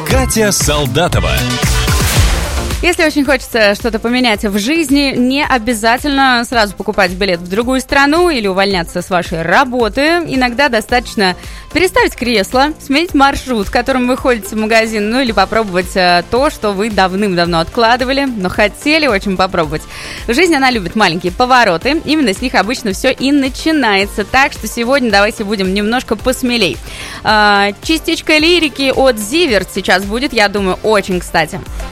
Катя Солдатова. Если очень хочется что-то поменять в жизни, не обязательно сразу покупать билет в другую страну или увольняться с вашей работы. Иногда достаточно переставить кресло, сменить маршрут, которым вы ходите в магазин, ну или попробовать то, что вы давным-давно откладывали, но хотели очень попробовать. Жизнь, она любит маленькие повороты, именно с них обычно все и начинается. Так что сегодня давайте будем немножко посмелей. Частичка лирики от Зиверт сейчас будет, я думаю, очень кстати.